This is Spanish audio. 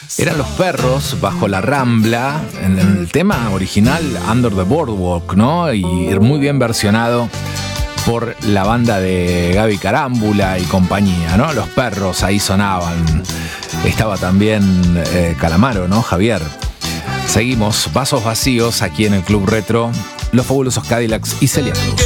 Eran Los Perros bajo la Rambla, en el tema original Under the Boardwalk, ¿no? Y muy bien versionado por la banda de Gaby Carámbula y compañía, ¿no? Los Perros ahí sonaban. Estaba también Calamaro, ¿no? Javier. Seguimos, Vasos Vacíos aquí en el Club Retro, Los Fabulosos Cadillacs y Celia Cruz.